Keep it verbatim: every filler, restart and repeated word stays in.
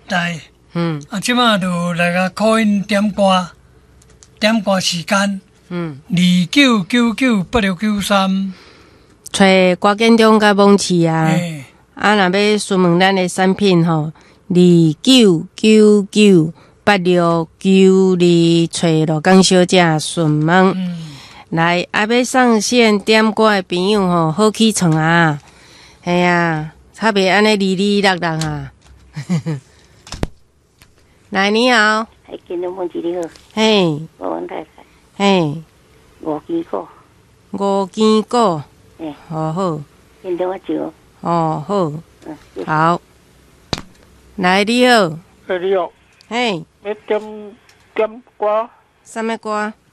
台。 嗯啊，即马就来个 call in 点歌，点歌时间嗯， 二九九九八六九三。 找郭建中甲蒙市啊， 诶， 啊，若要询问咱的产品吼，二九九九八六九二，找罗江小姐询问。 嗯， 来，啊，要上线点歌的朋友吼，好起床啊！嘿啊，差别安尼哩哩落落啊。来，你好， 还见到问题你好， 嘿， 我王太太， 嘿， 五支果， 五坚果， 诶， 哦好， 见到我酒， 哦好， 嗯，谢谢好。来，你好， 哎，你好， 嘿， 要点点歌， 什么歌？